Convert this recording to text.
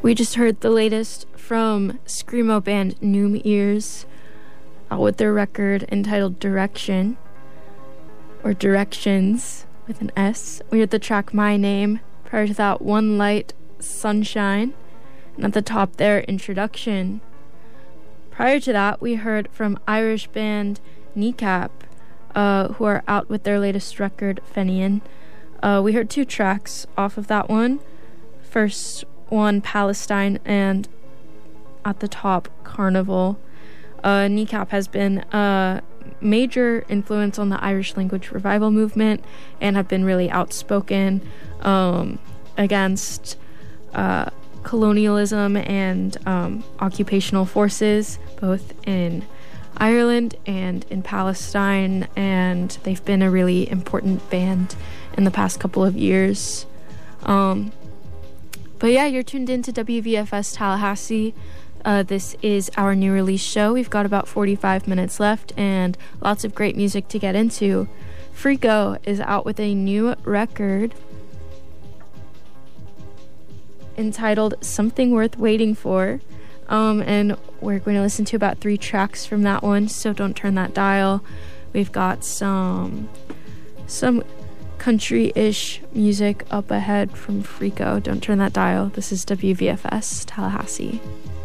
We just heard the latest from screamo band Noom Ears with their record entitled Direction, or Directions with an S. We heard the track My Name. Prior to that, One Light, Sunshine. And at the top there, Introduction. Prior to that, we heard from Irish band Kneecap, who are out with their latest record, Fenian. We heard two tracks off of that one. First one, Palestine, and at the top, Carnival. Kneecap has been a major influence on the Irish language revival movement and have been really outspoken against colonialism and occupational forces, both in Ireland and in Palestine, and they've been a really important band in the past couple of years. But yeah, you're tuned in to WVFS Tallahassee. This is our new release show. We've got about 45 minutes left and lots of great music to get into. Freako is out with a new record entitled Something Worth Waiting For. And we're going to listen to about 3 tracks from that one, so don't turn that dial. We've got some country-ish music up ahead from Freako. Don't turn that dial. This is WVFS Tallahassee.